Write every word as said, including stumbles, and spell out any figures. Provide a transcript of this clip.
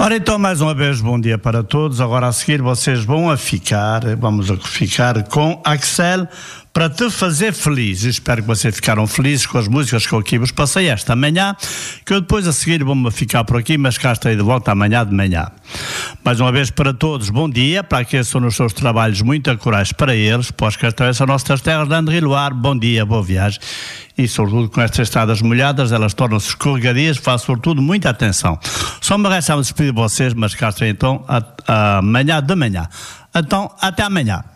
Ora então, mais uma vez, bom dia para todos. Agora a seguir vocês vão a ficar, vamos a ficar com Axel para te fazer feliz. Espero que vocês ficaram felizes com as músicas que eu aqui vos passei esta manhã, que eu depois a seguir vou-me ficar por aqui, mas cá estarei de volta amanhã de manhã. Mais uma vez para todos, bom dia, para aqueles que estão nos seus trabalhos, muita coragem para eles, para os que atravessam nossas terras de André Luar, bom dia, boa viagem. E sobretudo com estas estradas molhadas, elas tornam-se escorregadias, façam sobretudo muita atenção. Só me resta a despedir de vocês, mas cá estarei então amanhã de manhã. Então, até amanhã.